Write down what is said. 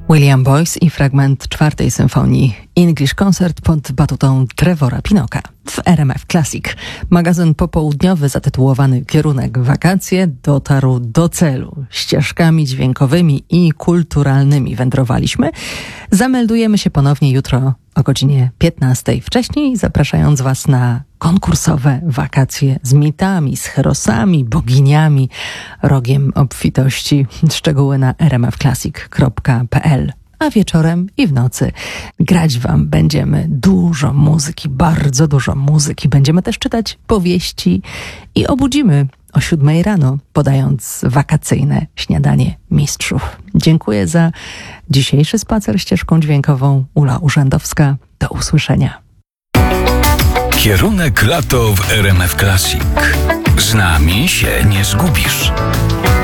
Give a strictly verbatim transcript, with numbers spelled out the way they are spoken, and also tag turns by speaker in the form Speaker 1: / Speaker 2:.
Speaker 1: William Boyce i fragment czwartej symfonii English Concert pod batutą Trevora Pinoka w R M F Classic. Magazyn popołudniowy zatytułowany Kierunek Wakacje dotarł do celu. Ścieżkami dźwiękowymi i kulturalnymi wędrowaliśmy. Zameldujemy się ponownie jutro o godzinie piętnastej. Wcześniej zapraszając Was na konkursowe wakacje z mitami, z herosami, boginiami, rogiem obfitości. Szczegóły na r m f classic kropka p l. A wieczorem i w nocy grać Wam będziemy dużo muzyki, bardzo dużo muzyki. Będziemy też czytać powieści i obudzimy o siódmej rano, podając wakacyjne śniadanie mistrzów. Dziękuję za dzisiejszy spacer ścieżką dźwiękową. Ula Urzędowska. Do usłyszenia.
Speaker 2: Kierunek lato w R M F Classic. Z nami się nie zgubisz.